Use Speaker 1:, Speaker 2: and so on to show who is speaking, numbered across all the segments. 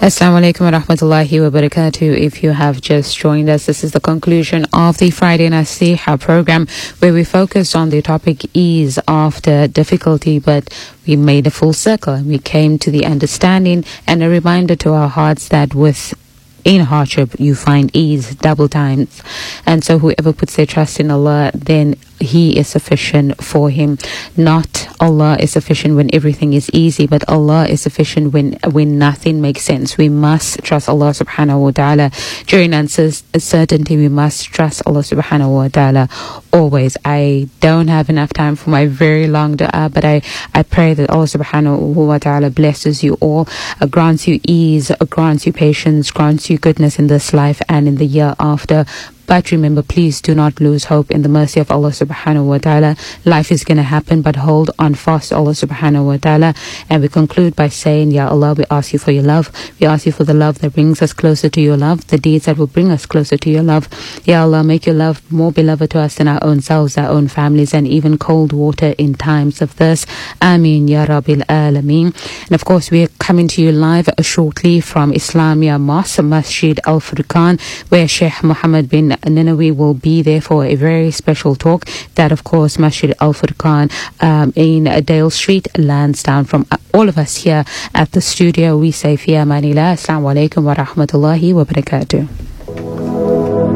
Speaker 1: Assalamu alaikum wa rahmatullahi wa barakatuh. If you have just joined us, this is the conclusion of the Friday Nasiha program, where we focused on the topic ease after difficulty, but we made a full circle and we came to the understanding and a reminder to our hearts that in hardship you find ease double times. And so whoever puts their trust in Allah, then He is sufficient for him. Not Allah is sufficient when everything is easy, but Allah is sufficient when nothing makes sense. We must trust Allah subhanahu wa ta'ala. During uncertainty, we must trust Allah subhanahu wa ta'ala always. I don't have enough time for my very long dua, but I pray that Allah subhanahu wa ta'ala blesses you all, grants you ease, grants you patience, grants you goodness in this life and in the year after. But remember, please do not lose hope in the mercy of Allah subhanahu wa ta'ala. Life is going to happen, but hold on fast to Allah subhanahu wa ta'ala. And we conclude by saying, Ya Allah, we ask you for your love. We ask you for the love that brings us closer to your love, the deeds that will bring us closer to your love. Ya Allah, make your love more beloved to us than our own selves, our own families, and even cold water in times of thirst. Ameen, Ya Rabbil Alameen. And of course, we are coming to you live shortly from Islamia Mosque, Masjid Al Furqan, where Sheikh Muhammad bin Nanawi will be there for a very special talk. That, of course, Masjid Al Furqan in Dale Street, Lansdowne. From all of us here at the studio, we say Fi Amanillah. Assalamu alaikum wa rahmatullahi wa barakatuh.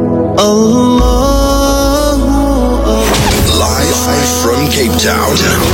Speaker 2: Live from Cape Town.